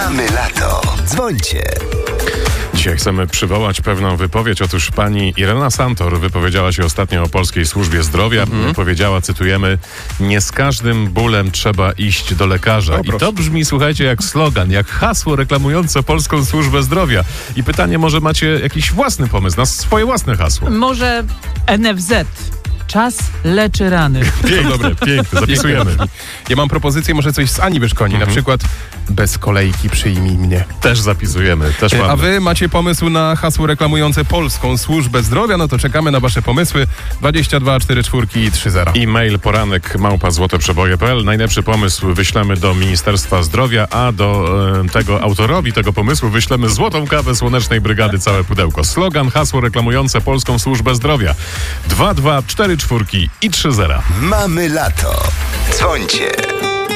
Mamy lato. Dzwońcie. Dzisiaj chcemy przywołać pewną wypowiedź. Otóż pani Irena Santor wypowiedziała się ostatnio o Polskiej Służbie Zdrowia. Powiedziała, cytujemy, nie z każdym bólem trzeba iść do lekarza. I to brzmi, słuchajcie, jak slogan, jak hasło reklamujące Polską Służbę Zdrowia. I pytanie, może macie jakiś własny pomysł na swoje własne hasło? Może NFZ. Czas leczy rany. Dobre, piękne, zapisujemy. Ja mam propozycję, może coś z Ani Wyszkoni, na przykład bez kolejki przyjmij mnie. Też zapisujemy, też mamy. A wy macie pomysł na hasło reklamujące Polską Służbę Zdrowia? No to czekamy na wasze pomysły. 22 44 30. E-mail poranek@złoteprzeboje.pl. Najlepszy pomysł wyślemy do Ministerstwa Zdrowia, a do tego autorowi tego pomysłu wyślemy złotą kawę Słonecznej Brygady, całe pudełko. Slogan, hasło reklamujące Polską Służbę Zdrowia. 22 44 i 30. Mamy lato. Dzwońcie.